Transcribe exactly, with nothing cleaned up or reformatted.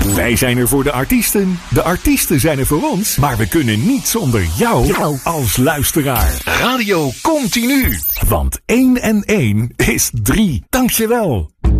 Wij zijn er voor de artiesten. De artiesten zijn er voor ons. Maar we kunnen niet zonder jou als luisteraar. Radio Continu. Want één en één is drie. Dankjewel.